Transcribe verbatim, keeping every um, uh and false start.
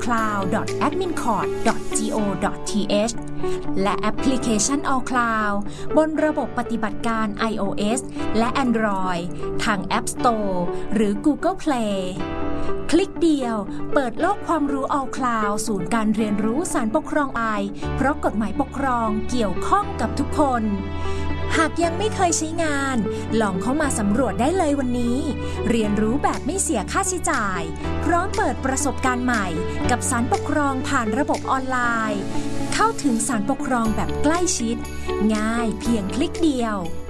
cloud dot admin cort dot go dot th และแอปพลิเคชัน All Cloud บนระบบปฏิบัติการ iOS และ Android ทาง App Store หรือ Google Play คลิกเดียวเปิดโลกความรู้ All Cloud ศูนย์การเรียนรู้ศาลปกครองไอเพราะกฎหมายปกครองเกี่ยวข้องกับทุกคนหากยังไม่เคยใช้งานลองเข้ามาสำรวจได้เลยวันนี้เรียนรู้แบบไม่เสียค่าใช้จ่ายพร้อมเปิดประสบการณ์ใหม่กับศาลปกครองผ่านระบบออนไลน์เข้าถึงศาลปกครองแบบใกล้ชิดง่ายเพียงคลิกเดียว